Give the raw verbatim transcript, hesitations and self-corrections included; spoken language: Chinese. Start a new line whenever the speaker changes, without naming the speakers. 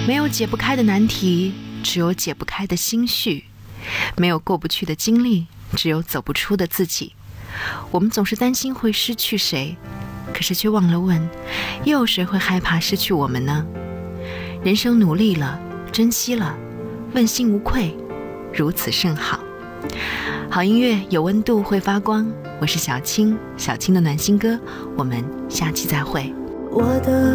没有解不开的难题，只有解不开的心绪；没有过不去的经历，只有走不出的自己。我们总是担心会失去谁，可是却忘了问，又有谁会害怕失去我们呢？人生努力了，珍惜了，问心无愧，如此甚好。好音乐有温度，会发光。我是小青，小青的暖心歌，我们下期再会。
我的